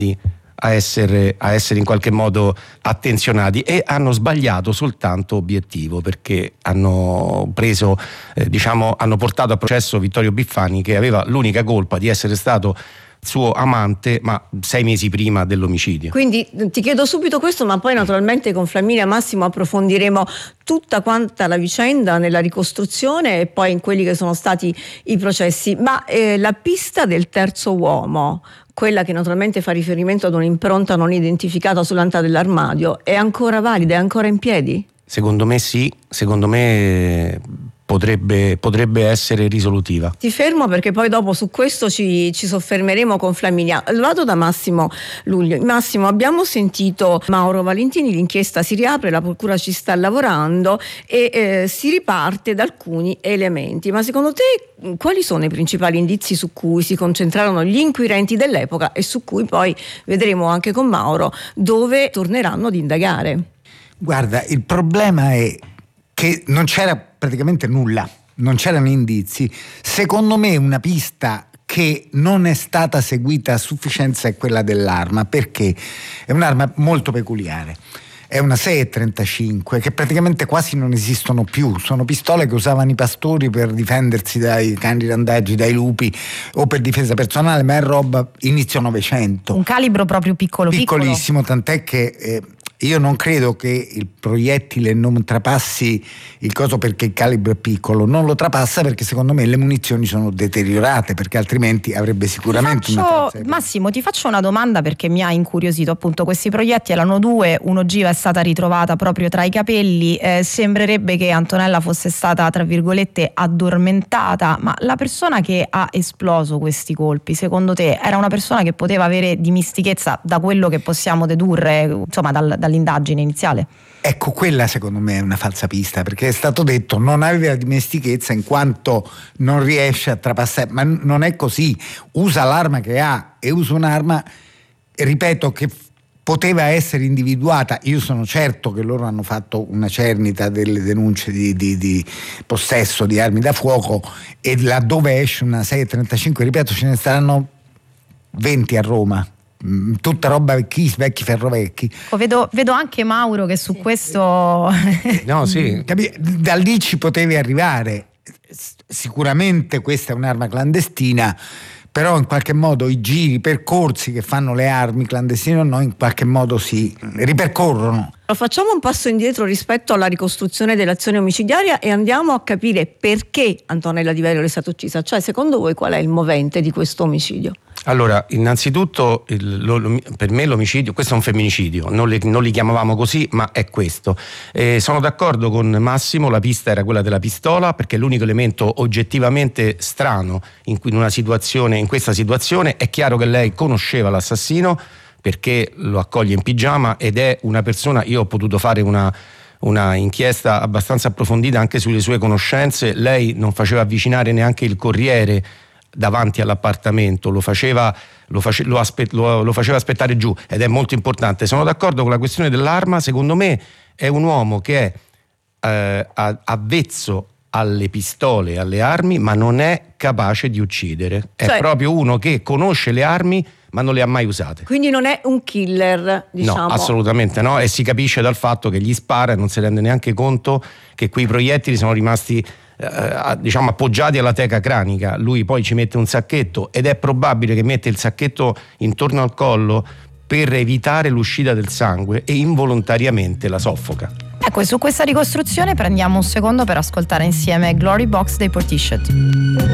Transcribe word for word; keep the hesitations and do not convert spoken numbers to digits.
a essere, a essere in qualche modo attenzionati, e hanno sbagliato soltanto obiettivo, perché hanno preso eh, diciamo hanno portato a processo Vittorio Biffani, che aveva l'unica colpa di essere stato suo amante ma sei mesi prima dell'omicidio. Quindi ti chiedo subito questo, ma poi naturalmente con Flaminia Massimo approfondiremo tutta quanta la vicenda nella ricostruzione e poi in quelli che sono stati i processi. Ma eh, la pista del terzo uomo, quella che naturalmente fa riferimento ad un'impronta non identificata sull'anta dell'armadio, è ancora valida, è ancora in piedi? Secondo me sì, secondo me potrebbe, potrebbe essere risolutiva. Ti fermo perché poi dopo su questo ci, ci soffermeremo con Flaminia. Vado da Massimo Luglio. Massimo, abbiamo sentito Mauro Valentini, l'inchiesta si riapre, la procura ci sta lavorando e eh, si riparte da alcuni elementi. Ma secondo te quali sono i principali indizi su cui si concentrarono gli inquirenti dell'epoca e su cui poi vedremo anche con Mauro dove torneranno ad indagare? Guarda, il problema è che non c'era praticamente nulla, non c'erano indizi. Secondo me una pista che non è stata seguita a sufficienza è quella dell'arma, perché è un'arma molto peculiare. È una sei e trentacinque che praticamente quasi non esistono più, sono pistole che usavano i pastori per difendersi dai cani randaggi, dai lupi o per difesa personale, ma è roba inizio Novecento. Un calibro proprio piccolo piccolissimo, piccolo. Tant'è che eh, io non credo che il proiettile non trapassi il coso perché il calibro è piccolo, non lo trapassa perché secondo me le munizioni sono deteriorate, perché altrimenti avrebbe sicuramente faccio, una forza. Massimo, ti faccio una domanda perché mi ha incuriosito. Appunto, questi proiettili erano due, un'ogiva è stata ritrovata proprio tra i capelli, eh, sembrerebbe che Antonella fosse stata tra virgolette addormentata, ma la persona che ha esploso questi colpi secondo te era una persona che poteva avere dimistichezza, da quello che possiamo dedurre insomma dal, dall'indagine iniziale? Ecco, quella secondo me è una falsa pista, perché è stato detto non aveva dimestichezza in quanto non riesce a trapassare, ma non è così. Usa l'arma che ha e usa un'arma, ripeto, che poteva essere individuata. Io sono certo che loro hanno fatto una cernita delle denunce di, di, di possesso di armi da fuoco, e laddove esce una sei e trentacinque, ripeto, ce ne saranno venti a Roma. Tutta roba vecchi, vecchi ferrovecchi. Oh, vedo, vedo anche Mauro che su questo no, sì. Da lì ci potevi arrivare. Sicuramente questa è un'arma clandestina, però in qualche modo i giri, i percorsi che fanno le armi clandestine o no, in qualche modo si ripercorrono. Facciamo un passo indietro rispetto alla ricostruzione dell'azione omicidiaria e andiamo a capire perché Antonella Di Verio è stata uccisa. Cioè, secondo voi qual è il movente di questo omicidio? Allora, innanzitutto il, lo, per me l'omicidio, questo è un femminicidio, non, le, non li chiamavamo così, ma è questo. Eh, sono d'accordo con Massimo, la pista era quella della pistola, perché l'unico elemento oggettivamente strano in, cui, in, una situazione, in questa situazione. È chiaro che lei conosceva l'assassino perché lo accoglie in pigiama ed è una persona, io ho potuto fare una una inchiesta abbastanza approfondita anche sulle sue conoscenze. Lei non faceva avvicinare neanche il corriere davanti all'appartamento, lo faceva, lo, face, lo, aspe, lo, lo faceva aspettare giù, ed è molto importante. Sono d'accordo con la questione dell'arma. Secondo me è un uomo che è eh, avvezzo alle pistole, alle armi, ma non è capace di uccidere. È cioè, proprio uno che conosce le armi ma non le ha mai usate. Quindi non è un killer, diciamo. No, assolutamente no, e si capisce dal fatto che gli spara e non si rende neanche conto che quei proiettili sono rimasti eh, diciamo appoggiati alla teca cranica. Lui poi ci mette un sacchetto ed è probabile che mette il sacchetto intorno al collo per evitare l'uscita del sangue e involontariamente la soffoca. Ecco, e su questa ricostruzione prendiamo un secondo per ascoltare insieme Glory Box dei Portishead.